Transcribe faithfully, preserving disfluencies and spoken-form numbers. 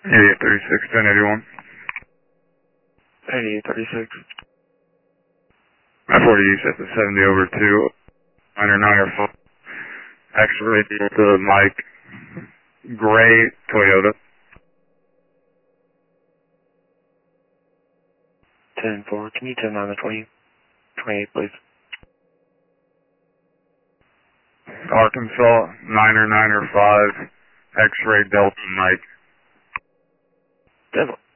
eighty-eight thirty-six, ten eighty-one. eighty-eight thirty-six. I forty you set the seventy over to nine or nine or five. X-ray Delta Mike, gray Toyota. ten four, can you turn on the twenty, twenty-eight, please? Arkansas, nine or nine or five, X-ray Delta Mike. Devil.